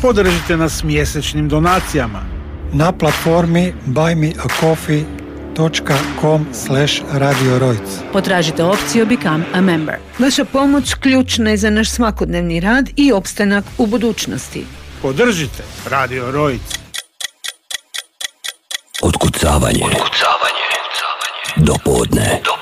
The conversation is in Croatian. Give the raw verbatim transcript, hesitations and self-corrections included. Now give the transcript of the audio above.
Podržite nas mjesečnim donacijama na platformi buymeacoffee dot com slash radio rojc. Potražite opciju Become a Member. Vaša pomoć ključna je za naš svakodnevni rad i opstanak u budućnosti. Podržite Radio Rojc. Otkucavanje. Otkucavanje. Do podne. Do